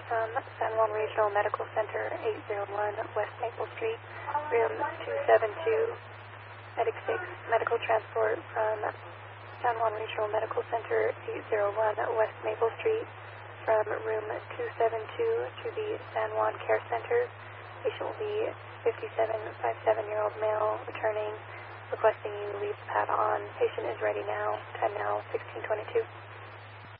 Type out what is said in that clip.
from San Juan Regional Medical Center, 801 West Maple Street, room 272, Medic 6, medical transport from San Juan Regional Medical Center, 801 West Maple Street, from room 272 to the San Juan Care Center. Patient will be 57-year-old male, returning, requesting you leave the pad on. Patient is ready now, time now 16:22.